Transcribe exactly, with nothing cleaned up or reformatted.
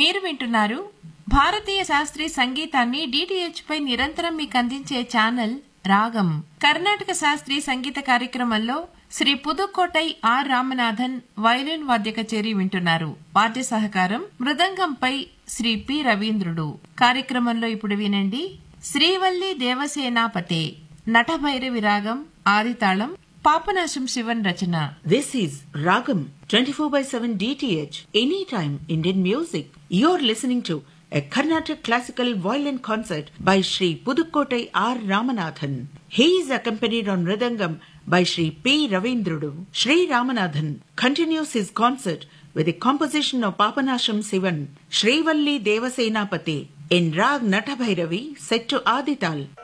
మీరు వింటున్నారు భారతీయ శాస్త్రీయ సంగీతాన్ని డిటిహెచ్ పై నిరంతరం మీకు అందించే ఛానల్ రాగం. కర్ణాటక శాస్త్రీయ సంగీత కార్యక్రమంలో శ్రీ పుదుక్కోటై ఆర్ రామనాథన్ వయలిన్ వాద్య కచేరీ వింటున్నారు. వాద్య సహకారం మృదంగంపై శ్రీ పి రవీంద్రుడు. కార్యక్రమంలో ఇప్పుడు వినండి శ్రీవల్లి దేవసేనాపతే నటభైరవి రాగం ఆదితాళం పాపనాశం శివన్ రచన. This is Ragam twenty-four by seven D T H Anytime Indian Music. You're listening to a Carnatic classical violin concert by Sri Pudukkottai R Ramanathan. He is accompanied on Mridangam by Sri P Ravindrudu. Sri Ramanathan continues his concert with a composition of Papanasham Sivan, Srivalli Devasenapati in Rag Natabhairavi set to Adital.